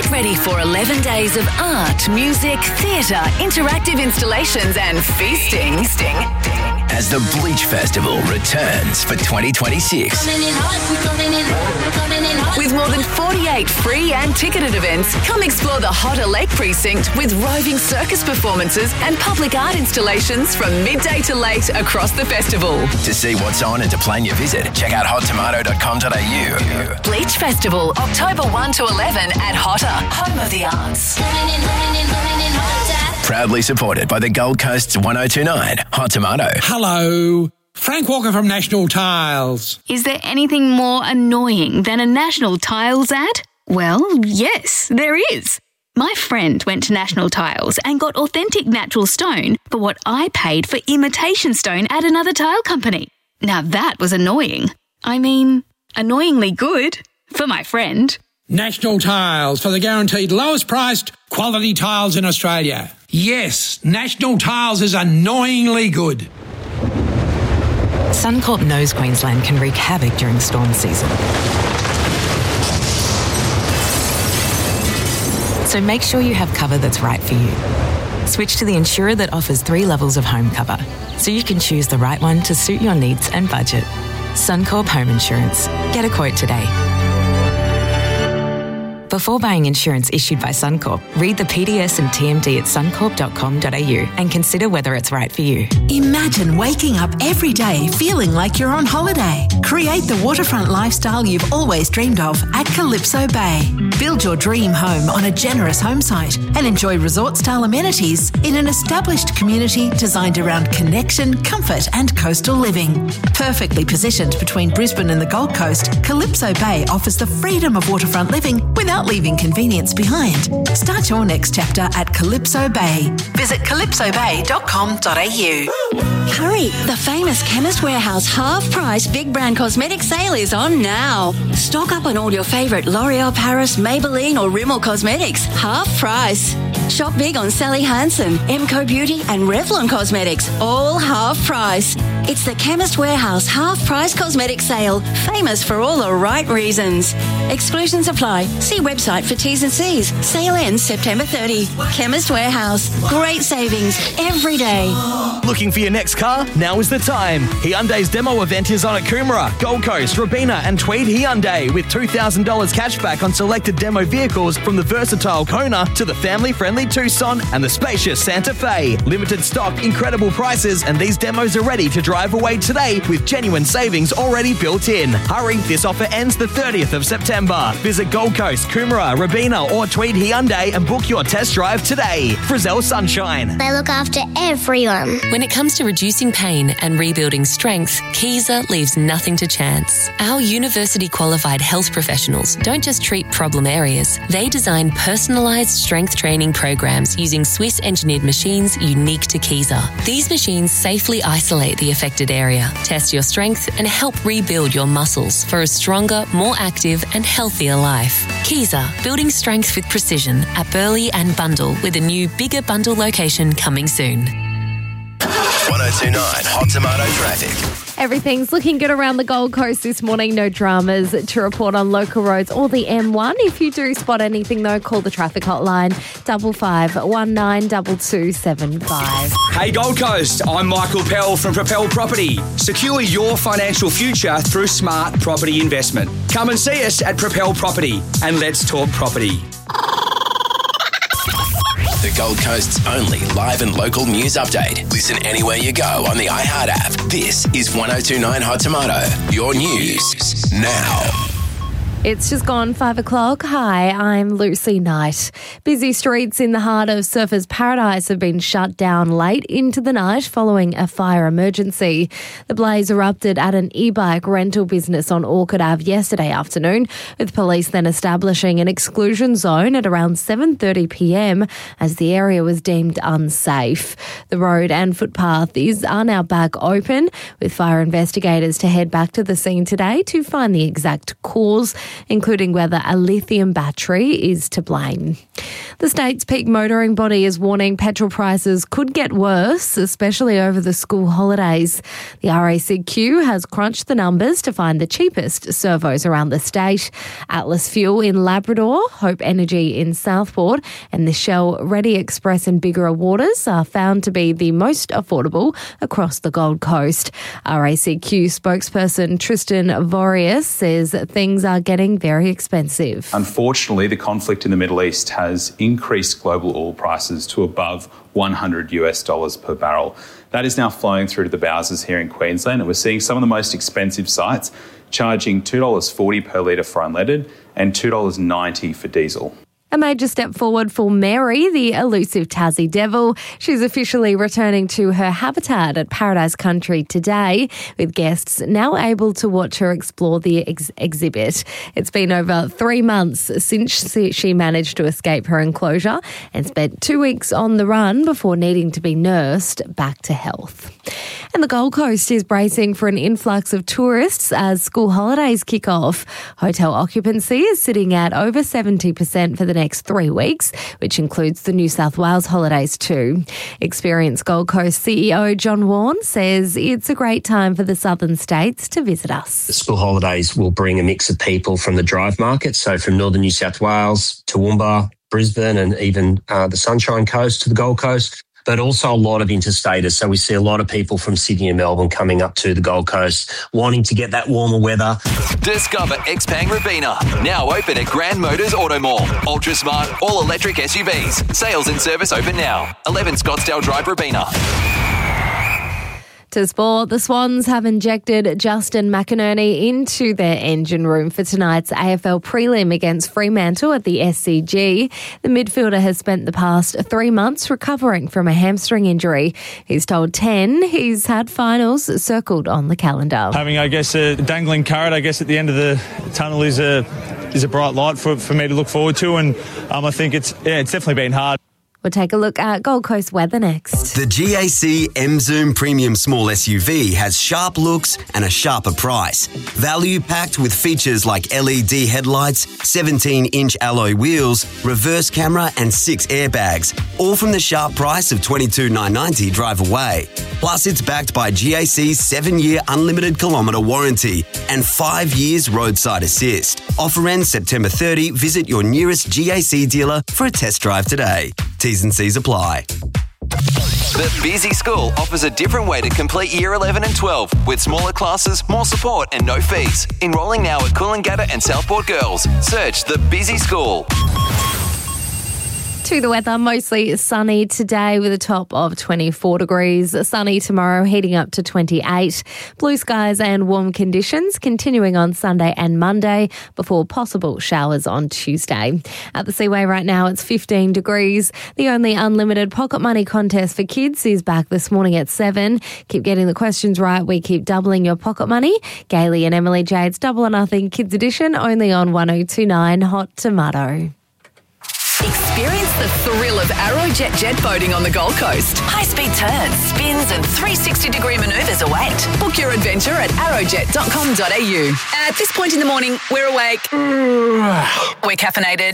Get ready for 11 days of art, music, theatre, interactive installations and feasting. As the Bleach Festival returns for 2026. With more than 48 free and ticketed events, come explore the Hotter Lake Precinct with roving circus performances and public art installations from midday to late across the festival. To see what's on and to plan your visit, check out hottomato.com.au. Bleach Festival, October 1 to 11 at Hotter, home of the arts. Proudly supported by the Gold Coast's 1029 Hot Tomato. Hello, Frank Walker from National Tiles. Is there anything more annoying than a National Tiles ad? Well, yes, there is. My friend went to National Tiles and got authentic natural stone for what I paid for imitation stone at another tile company. Now that was annoying. I mean, annoyingly good for my friend. National Tiles, for the guaranteed lowest priced quality tiles in Australia. Yes, National Tiles is annoyingly good. Suncorp knows Queensland can wreak havoc during storm season. So make sure you have cover that's right for you. Switch to the insurer that offers 3 levels of home cover, so you can choose the right one to suit your needs and budget. Suncorp Home Insurance. Get a quote today. Before buying insurance issued by Suncorp, read the PDS and TMD at suncorp.com.au and consider whether it's right for you. Imagine waking up every day feeling like you're on holiday. Create the waterfront lifestyle you've always dreamed of at Calypso Bay. Build your dream home on a generous home site and enjoy resort-style amenities in an established community designed around connection, comfort and coastal living. Perfectly positioned between Brisbane and the Gold Coast, Calypso Bay offers the freedom of waterfront living without leaving convenience behind. Start your next chapter at Calypso Bay. Visit calypsobay.com.au. Hurry! The famous Chemist Warehouse half-price big brand cosmetic sale is on now. Stock up on all your favourite L'Oreal Paris, Maybelline or Rimmel cosmetics. Half price. Shop big on Sally Hansen, Emco Beauty and Revlon Cosmetics. All half price. It's the Chemist Warehouse half-price cosmetic sale. Famous for all the right reasons. Exclusions apply. See website for T's and C's. Sale ends September 30. Chemist Warehouse. Great savings every day. Looking for your next car? Now is the time. Hyundai's demo event is on at Coomera, Gold Coast, Robina and Tweed Hyundai with $2,000 cashback on selected demo vehicles from the versatile Kona to the family-friendly Tucson and the spacious Santa Fe. Limited stock, incredible prices, and these demos are ready to drive away today with genuine savings already built in. Hurry, this offer ends the 30th of September. Visit Gold Coast, Coomera, Robina or Tweed Hyundai and book your test drive today. Frizzell Sunshine. They look after everyone. When it comes to reducing pain and rebuilding strength, Kaiser leaves nothing to chance. Our university-qualified health professionals don't just treat problem areas. They design personalised strength training programs using Swiss-engineered machines unique to Kaiser. These machines safely isolate the affected area, test your strength and help rebuild your muscles for a stronger, more active and healthier life. Kaiser, building strength with precision at Burleigh and Bundle with a new bigger Bundle location coming soon. 1029 Hot Tomato traffic. Everything's looking good around the Gold Coast this morning. No dramas to report on local roads or the M1. If you do spot anything, though, call the traffic hotline 55192275. Hey Gold Coast, I'm Michael Pell from Propel Property. Secure your financial future through smart property investment. Come and see us at Propel Property and let's talk property. The Gold Coast's only live and local news update. Listen anywhere you go on the iHeart app. This is 1029 Hot Tomato. Your news now. It's just gone 5 o'clock. Hi, I'm Lucy Knight. Busy streets in the heart of Surfers Paradise have been shut down late into the night following a fire emergency. The blaze erupted at an e-bike rental business on Orchard Ave yesterday afternoon, with police then establishing an exclusion zone at around 7:30pm as the area was deemed unsafe. The road and footpath are now back open, with fire investigators to head back to the scene today to find the exact cause, including whether a lithium battery is to blame. The state's peak motoring body is warning petrol prices could get worse, especially over the school holidays. The RACQ has crunched the numbers to find the cheapest servos around the state. Atlas Fuel in Labrador, Hope Energy in Southport, and the Shell Ready Express in Bigara Waters are found to be the most affordable across the Gold Coast. RACQ spokesperson Tristan Vorius says that things are getting very expensive. Unfortunately, the conflict in the Middle East has increased global oil prices to above $100 per barrel. That is now flowing through to the bowsers here in Queensland, and we're seeing some of the most expensive sites charging $2.40 per litre for unleaded and $2.90 for diesel. A major step forward for Mary, the elusive Tassie Devil. She's officially returning to her habitat at Paradise Country today, with guests now able to watch her explore the exhibit. It's been over 3 months since she managed to escape her enclosure and spent 2 weeks on the run before needing to be nursed back to health. And the Gold Coast is bracing for an influx of tourists as school holidays kick off. Hotel occupancy is sitting at over 70% for the next 3 weeks, which includes the New South Wales holidays too. Experienced Gold Coast CEO John Warne says it's a great time for the southern states to visit us. The school holidays will bring a mix of people from the drive market, so from northern New South Wales, Toowoomba, Brisbane and even the Sunshine Coast to the Gold Coast, but also a lot of interstaters. So we see a lot of people from Sydney and Melbourne coming up to the Gold Coast, wanting to get that warmer weather. Discover Xpeng Robina, now open at Grand Motors Auto Mall. Ultra smart, all-electric SUVs. Sales and service open now. 11 Scottsdale Drive, Robina. To sport, the Swans have injected Justin McInerney into their engine room for tonight's AFL prelim against Fremantle at the SCG. The midfielder has spent the past 3 months recovering from a hamstring injury. He's told 10 he's had finals circled on the calendar. Having, I guess, a dangling carrot, at the end of the tunnel is a bright light for me to look forward to, and I think it's definitely been hard. We'll take a look at Gold Coast weather next. The GAC M-Zoom Premium Small SUV has sharp looks and a sharper price. Value packed with features like LED headlights, 17-inch alloy wheels, reverse camera and 6 airbags, all from the sharp price of $22,990 drive away. Plus, it's backed by GAC's 7-year unlimited kilometre warranty and 5 years roadside assist. Offer ends September 30. Visit your nearest GAC dealer for a test drive today. T's and C's apply. The Busy School offers a different way to complete Year 11 and 12 with smaller classes, more support and no fees. Enrolling now at Coolangatta and Southport Girls. Search The Busy School. To the weather, mostly sunny today with a top of 24 degrees. Sunny tomorrow, heating up to 28. Blue skies and warm conditions continuing on Sunday and Monday before possible showers on Tuesday. At the Seaway right now, it's 15 degrees. The only unlimited pocket money contest for kids is back this morning at 7. Keep getting the questions right. We keep doubling your pocket money. Gailey and Emily Jade's Double or Nothing Kids Edition only on 1029 Hot Tomato. Experience the thrill of Aerojet jet boating on the Gold Coast. High-speed turns, spins and 360-degree manoeuvres await. Book your adventure at aerojet.com.au. At this point in the morning, we're awake. We're caffeinated.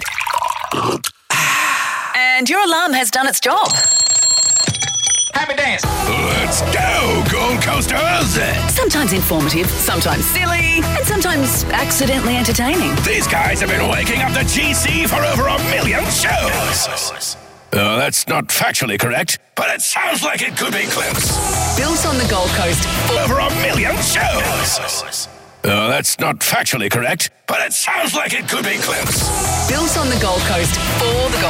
And your alarm has done its job. Happy dance. Let's go, Gold Coasters. Sometimes informative, sometimes silly, and sometimes accidentally entertaining. These guys have been waking up the GC for over 1 million shows. That's not factually correct, but it sounds like it could be close. Built on the Gold Coast for over 1 million shows. That's not factually correct, but it sounds like it could be close. Built on the Gold Coast for the Gold